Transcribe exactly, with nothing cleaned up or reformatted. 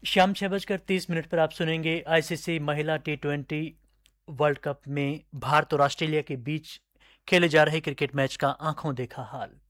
शाम छह बजकर तीस मिनट पर आप सुनेंगे आईसीसी महिला टी ट्वेंटी वर्ल्ड कप में भारत और ऑस्ट्रेलिया के बीच खेले जा रहे क्रिकेट मैच का आंखों देखा हाल।